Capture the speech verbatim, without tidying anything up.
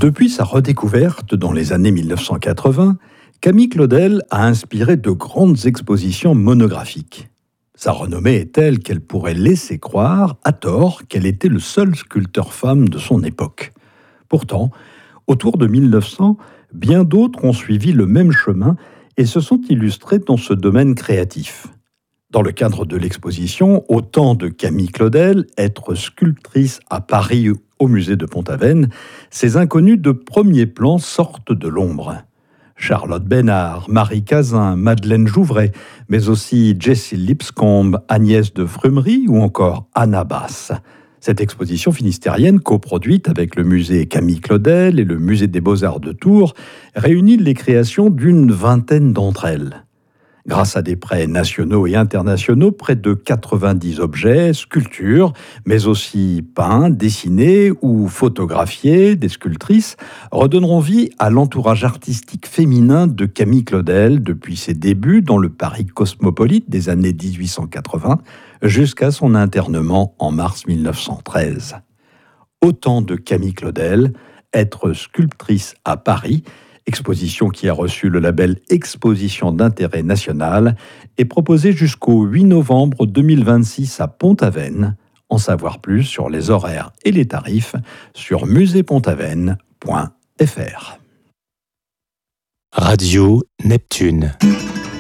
Depuis sa redécouverte dans les années mille neuf cent quatre-vingts, Camille Claudel a inspiré de grandes expositions monographiques. Sa renommée est telle qu'elle pourrait laisser croire, à tort, qu'elle était le seul sculpteur femme de son époque. Pourtant, autour de mille neuf cents, bien d'autres ont suivi le même chemin et se sont illustrés dans ce domaine créatif. Dans le cadre de l'exposition Au temps de Camille Claudel, être sculptrice à Paris au musée de Pont-Aven, ces inconnus de premier plan sortent de l'ombre. Charlotte Besnard, Marie Cazin, Madeleine Jouvray, mais aussi Jessie Lipscomb, Agnès de Frumery ou encore Anna Bass. Cette exposition finistérienne, coproduite avec le musée Camille Claudel et le musée des Beaux-Arts de Tours, réunit les créations d'une vingtaine d'entre elles. Grâce à des prêts nationaux et internationaux, près de quatre-vingt-dix objets, sculptures, mais aussi peints, dessinés ou photographiés des sculptrices, redonneront vie à l'entourage artistique féminin de Camille Claudel depuis ses débuts dans le Paris cosmopolite des années dix-huit cent quatre-vingts jusqu'à son internement en mars mille neuf cent treize. Au temps de Camille Claudel, être sculptrice à Paris, exposition qui a reçu le label Exposition d'intérêt national, est proposée jusqu'au huit novembre deux mille vingt-six à Pont-Aven. En savoir plus sur les horaires et les tarifs sur musée pont aven point f r. Radio Neptune.